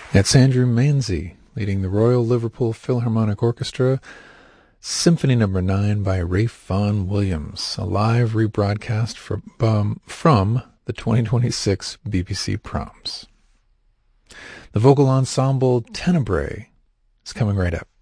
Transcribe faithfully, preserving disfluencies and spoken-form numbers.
That's Andrew Manzi leading the Royal Liverpool Philharmonic Orchestra, Symphony Number nine by Ralph Vaughan Williams, a live rebroadcast from, um, from the twenty twenty-six B B C Proms. The vocal ensemble Tenebrae is coming right up.